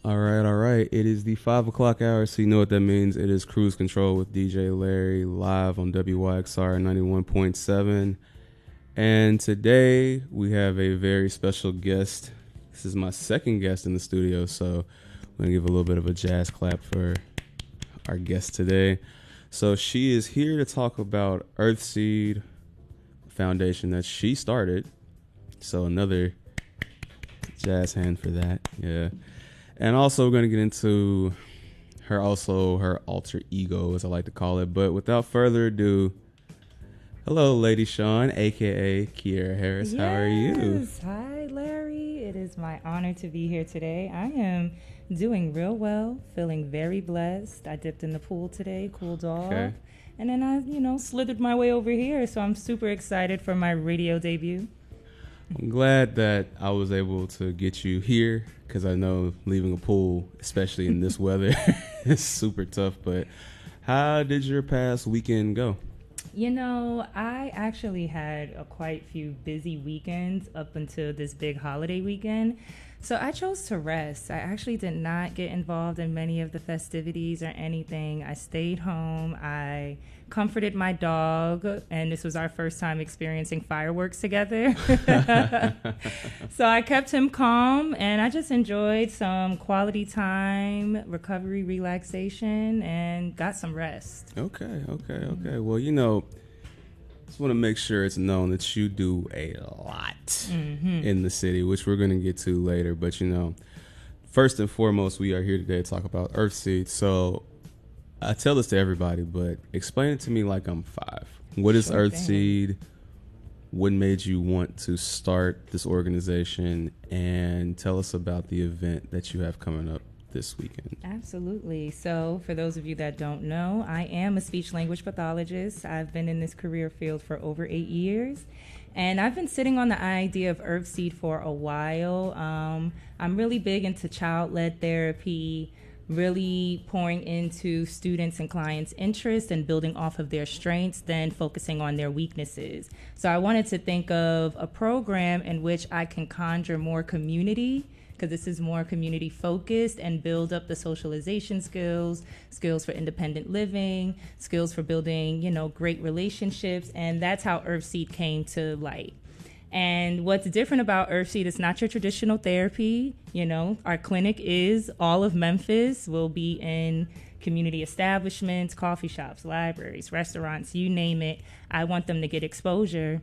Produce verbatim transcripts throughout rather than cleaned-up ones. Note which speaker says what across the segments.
Speaker 1: All right, all right. It is the five o'clock hour, so you know what that means. It is Cruise Control with D J Larry live on W Y X R ninety-one point seven. And today we have a very special guest. This is my second guest in the studio, so I'm going to give a little bit of a jazz clap for our guest today. So she is here to talk about Earthseed Foundation that she started. So another jazz hand for that, yeah. And also we're going to get into her also her alter ego, as I like to call it. But without further ado, hello, Lady Sean, a k a. Kiera Harris.
Speaker 2: Yes.
Speaker 1: How are you?
Speaker 2: Hi, Larry. It is my honor to be here today. I am doing real well, feeling very blessed. I dipped in the pool today, cooled off.
Speaker 1: Okay.
Speaker 2: And then I, you know, slithered my way over here. So I'm super excited for my radio debut.
Speaker 1: I'm glad that I was able to get you here because I know leaving a pool, especially in this weather, is super tough. But how did your past weekend go?
Speaker 2: You know, I actually had a quite few busy weekends up until this big holiday weekend. So I chose to rest. I actually did not get involved in many of the festivities or anything. I stayed home. I comforted my dog, and this was our first time experiencing fireworks together. So I kept him calm, and I just enjoyed some quality time, recovery, relaxation, and got some rest.
Speaker 1: Okay, okay, okay. Well, you know, just want to make sure it's known that you do a lot
Speaker 2: Mm-hmm.
Speaker 1: in the city, which we're going to get to later. But, you know, first and foremost, we are here today to talk about Earthseed. So I tell this to everybody, but explain it to me like I'm five. What is
Speaker 2: Sure
Speaker 1: Earthseed? What made you want to start this organization? And tell us about the event that you have coming up this weekend.
Speaker 2: Absolutely. So for those of you that don't know, I am a speech language pathologist. I've been in this career field for over eight years. And I've been sitting on the idea of Earthseed for a while. Um, I'm really big into child-led therapy, really pouring into students' and clients' interests and building off of their strengths, then focusing on their weaknesses. So I wanted to think of a program in which I can conjure more community, because this is more community focused, and build up the socialization skills, skills for independent living, skills for building, you know, great relationships. And that's how Earthseed came to light. And what's different about Earthseed is not your traditional therapy. You know, our clinic is all of Memphis. We'll be in community establishments, coffee shops, libraries, restaurants, you name it. I want them to get exposure.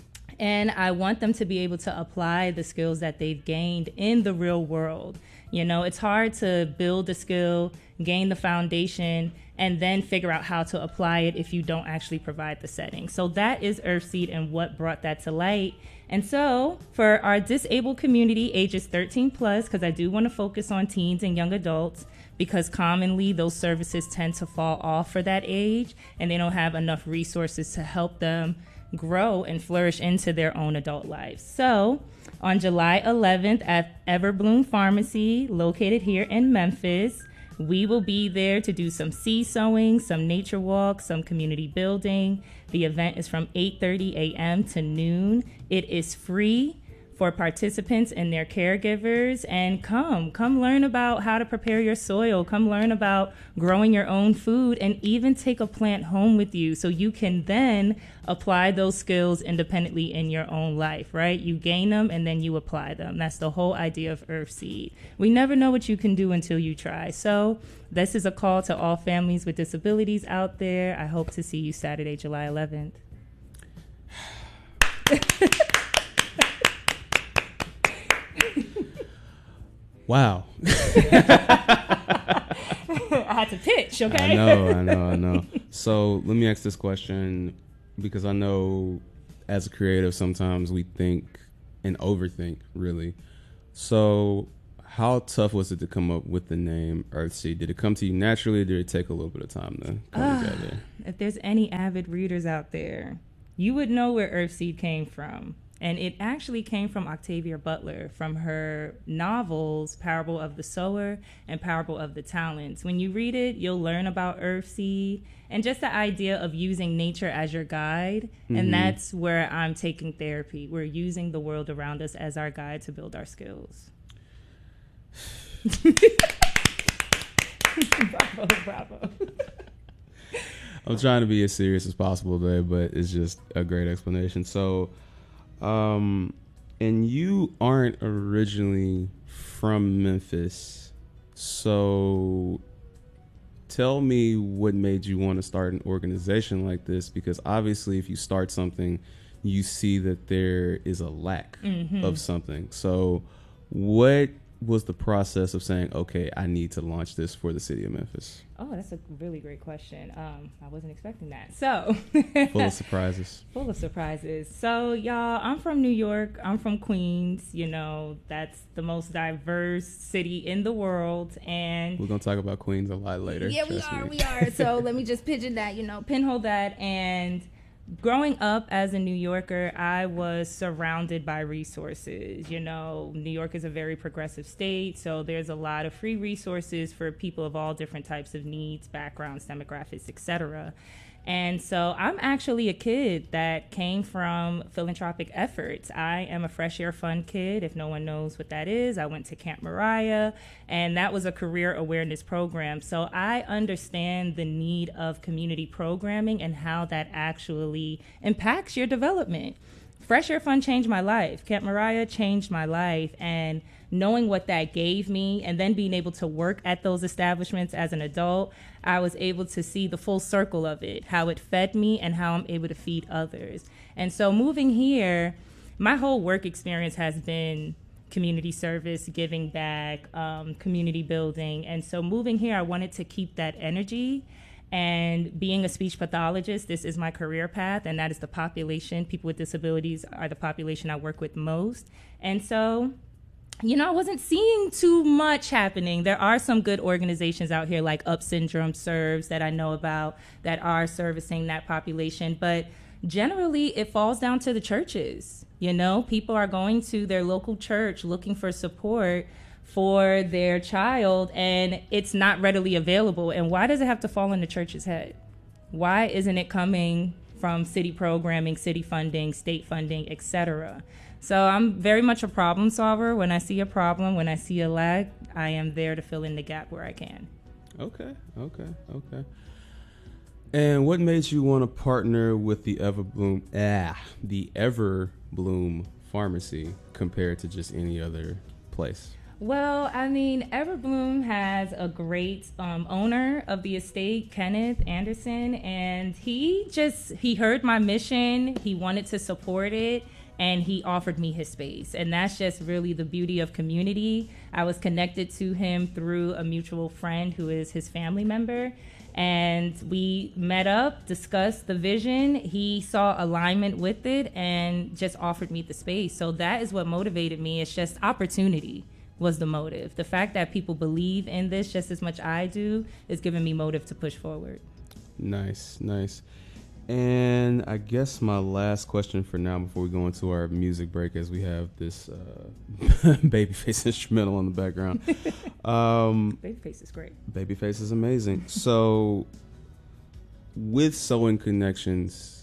Speaker 2: And I want them to be able to apply the skills that they've gained in the real world. You know, it's hard to build a skill, gain the foundation, and then figure out how to apply it if you don't actually provide the setting. So that is Earthseed and what brought that to light. And so for our disabled community, ages thirteen plus, because I do want to focus on teens and young adults, because commonly those services tend to fall off for that age, and they don't have enough resources to help them grow and flourish into their own adult lives. So on July eleventh at Everbloom Pharmacy, located here in Memphis, we will be there to do some seed sowing, some nature walks, some community building. The event is from eight thirty a.m. to noon. It is free for participants and their caregivers. And come, come learn about how to prepare your soil. Come learn about growing your own food, and even take a plant home with you so you can then apply those skills independently in your own life, right? You gain them and then you apply them. That's the whole idea of Earthseed. We never know what you can do until you try. So this is a call to all families with disabilities out there. I hope to see you Saturday, July eleventh.
Speaker 1: Wow.
Speaker 2: I had to pitch, okay?
Speaker 1: I know, I know, I know. So let me ask this question, because I know as a creative, sometimes we think and overthink, really. So how tough was it to come up with the name Earthseed? Did it come to you naturally, or did it take a little bit of time to come uh, together?
Speaker 2: If there's any avid readers out there, you would know where Earthseed came from. And it actually came from Octavia Butler, from her novels, Parable of the Sower and Parable of the Talents. When you read it, you'll learn about Earthseed and just the idea of using nature as your guide. Mm-hmm. And that's where I'm taking therapy. We're using the world around us as our guide to build our skills. Bravo, bravo.
Speaker 1: I'm trying to be as serious as possible today, but it's just a great explanation. So, um, and you aren't originally from Memphis, so tell me what made you want to start an organization like this, because obviously if you start something, you see that there is a lack mm-hmm. of something. So what was the process of saying, okay, I need to launch this for the city of Memphis?
Speaker 2: Oh, that's a really great question. Um, I wasn't expecting that. So
Speaker 1: full of surprises.
Speaker 2: Full of surprises. So y'all, I'm from New York. I'm from Queens. You know, that's the most diverse city in the world. And
Speaker 1: we're going to talk about Queens a lot later.
Speaker 2: Yeah, we are. Me. We are. So let me just pigeon that, you know, pinhole that. And growing up as a New Yorker, I was surrounded by resources. You know, New York is a very progressive state, so there's a lot of free resources for people of all different types of needs, backgrounds, demographics, et cetera. And so I'm actually a kid that came from philanthropic efforts. I am a Fresh Air Fund kid, if no one knows what that is. I went to Camp Mariah, and that was a career awareness program. So I understand the need of community programming and how that actually impacts your development. Fresh Air Fund changed my life. Camp Mariah changed my life. And knowing what that gave me and then being able to work at those establishments as an adult, I was able to see the full circle of it, how it fed me and how I'm able to feed others. And so moving here, my whole work experience has been community service, giving back, um, community building. And so moving here, I wanted to keep that energy. And being a speech pathologist, this is my career path, and that is the population. People with disabilities are the population I work with most. And so, you know, I wasn't seeing too much happening. There are some good organizations out here like Up Syndrome Serves that I know about that are servicing that population. But generally, it falls down to the churches. You know, people are going to their local church looking for support for their child, and it's not readily available. And why does it have to fall on the church's head? Why isn't it coming from city programming, city funding, state funding, et cetera? So I'm very much a problem solver. When I see a problem, when I see a lag, I am there to fill in the gap where I can.
Speaker 1: Okay, okay, okay. And what made you want to partner with the Everbloom, ah, the Everbloom Pharmacy compared to just any other place?
Speaker 2: Well, I mean, Everbloom has a great um, owner of the estate, Kenneth Anderson, and he just, he heard my mission, he wanted to support it, and he offered me his space. And that's just really the beauty of community. I was connected to him through a mutual friend who is his family member, and we met up, discussed the vision. He saw alignment with it and just offered me the space. So that is what motivated me. It's just opportunity was the motive. The fact that people believe in this just as much I do is giving me motive to push forward. Nice,
Speaker 1: nice. And I guess my last question for now before we go into our music break, as we have this uh, Babyface instrumental on the background. um,
Speaker 2: Babyface is great.
Speaker 1: Babyface is amazing. So with Sewing Connections,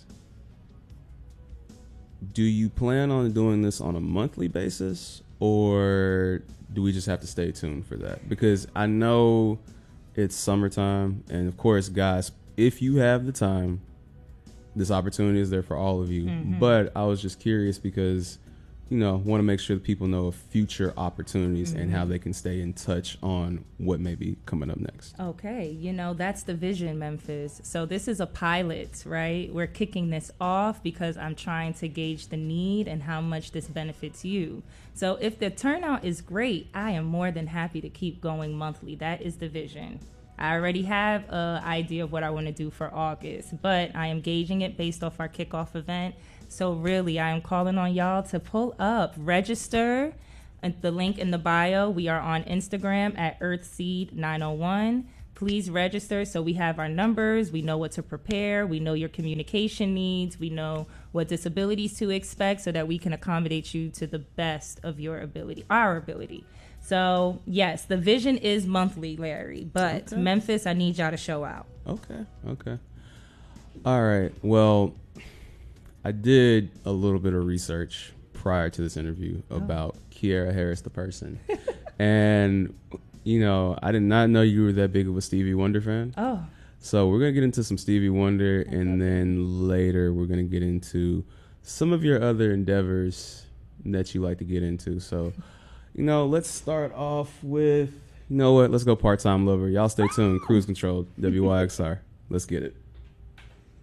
Speaker 1: do you plan on doing this on a monthly basis, or do we just have to stay tuned for that? Because I know it's summertime, and of course, guys, if you have the time, this opportunity is there for all of you. Mm-hmm. But I was just curious because, you know, want to make sure that people know of future opportunities mm-hmm. and how they can stay in touch on what may be coming up next.
Speaker 2: Okay. You know, that's the vision, Memphis. So this is a pilot, right? We're kicking this off because I'm trying to gauge the need and how much this benefits you. So if the turnout is great, I am more than happy to keep going monthly. That is the vision. I already have an idea of what I want to do for August, but I am gauging it based off our kickoff event. So really, I am calling on y'all to pull up, register. At the link in the bio, we are on Instagram at Earthseed nine oh one. Please register so we have our numbers. We know what to prepare. We know your communication needs. We know what disabilities to expect so that we can accommodate you to the best of your ability, our ability. So, yes, the vision is monthly, Larry, but okay. Memphis, I need y'all to show out.
Speaker 1: Okay, okay. All right. Well, I did a little bit of research prior to this interview oh. about Kiera Harris, the person. And you know, I did not know you were that big of a Stevie Wonder fan.
Speaker 2: Oh.
Speaker 1: So we're going to get into some Stevie Wonder, and then later we're going to get into some of your other endeavors that you like to get into. So, you know, let's start off with, you know what, let's go Part-Time Lover. Y'all stay tuned. Cruise Control, W Y X R. Let's get it.